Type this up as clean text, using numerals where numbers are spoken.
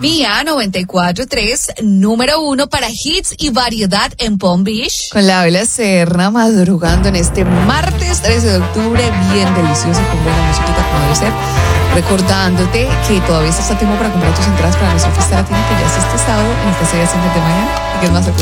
Mía 94.3, número 1 para hits y variedad en Palm Beach. Con la Bella Serna madrugando en este martes 13 de octubre, bien delicioso, con buena musiquita como debe ser. Recordándote que todavía estás a tiempo para comprar tus entradas para nuestra fiesta latina que ya es este sábado en el Casella Center de Miami y que es más